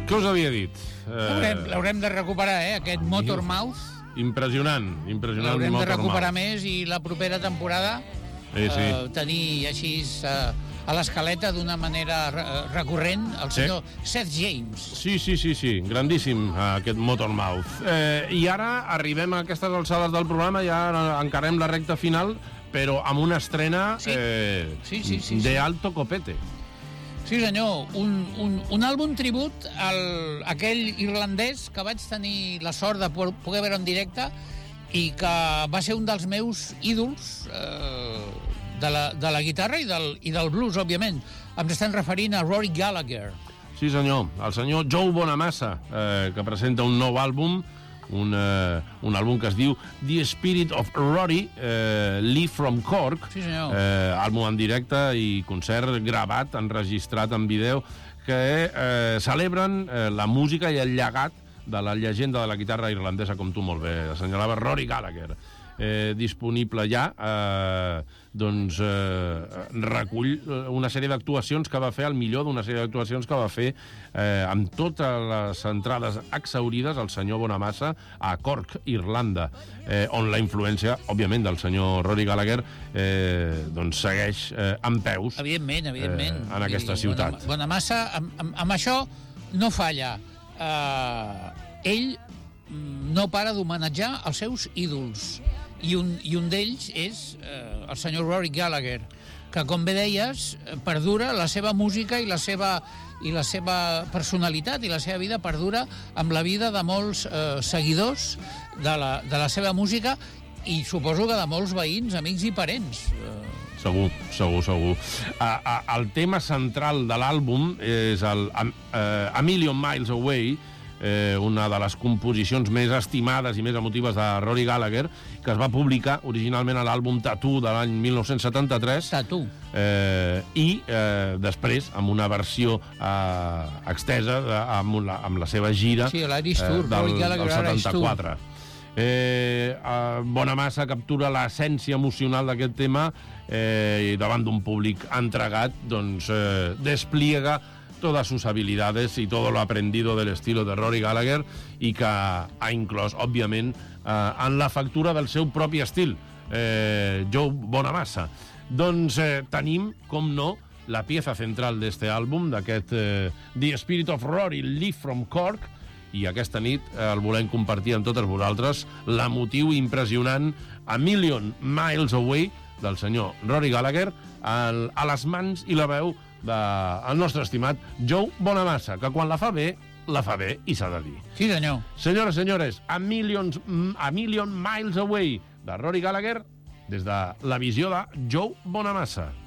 Què us havia dit? L'haurem de recuperar, aquest Motormouth. Impressionant. L'haurem de recuperar més i la propera temporada tenir així a l'escaleta d'una manera recurrent el senyor Seth James. Sí. Grandíssim, aquest Motormouth. I ara arribem a aquestes alçades del programa, ja encarem la recta final, però amb una estrena de alto copete. Sí, senyor. Un àlbum tribut a aquell irlandès que vaig tenir la sort de poder veure en directe i que va ser un dels meus ídols de la guitarra i del blues, òbviament. Ens estem referint a Rory Gallagher. Sí, senyor. El senyor Joe Bonamassa, que presenta un nou àlbum, un àlbum que es diu The Spirit of Rory, Live from Cork. Sí, senyor. Àlbum en directe i concert gravat, enregistrat en vídeo, que celebren la música i el llegat de la llegenda de la guitarra irlandesa, com tu molt bé assenyalaves, Rory Gallagher. Disponible ja, recull una sèrie d'actuacions que va fer, el millor d'una sèrie d'actuacions que va fer amb totes les entrades exhaurides el senyor Bonamassa a Cork, Irlanda, on la influència, òbviament, del senyor Rory Gallagher segueix en peus evidentment. En aquesta ciutat. Bonamassa, amb això no falla. Ell no para d'homenatjar els seus ídols. I un d'ells és el senyor Rory Gallagher, que, com bé deies, perdura la seva música i la seva personalitat i la seva vida perdura amb la vida de molts seguidors de la seva música i suposo que de molts veïns, amics i parents. Segur. El tema central de l'àlbum és A Million Miles Away, una de les composicions més estimades i més emotives de Rory Gallagher, que es va publicar originalment a l'àlbum Tattoo de l'any 1973. I després, amb una versió extesa, amb la seva gira del 74. Bonamassa captura l'essència emocional d'aquest tema i davant d'un públic entregat, despliega todas sus habilidades y todo lo aprendido del estilo de Rory Gallagher i que ha inclòs, òbviament, en la factura del seu propi estil, Joe Bonamassa. Tenim, com no, la pieza central d'este àlbum, d'aquest The Spirit of Rory, Live from Cork, i aquesta nit el volem compartir amb totes vosaltres, l'emotiu impressionant A Million Miles Away del senyor Rory Gallagher, a les mans i la veu del nostre estimat Joe Bonamassa, que quan la fa bé i s'ha de dir. Sí, senyor. Senyores, senyores, A Million Miles Away de Rory Gallagher des de la visió de Joe Bonamassa.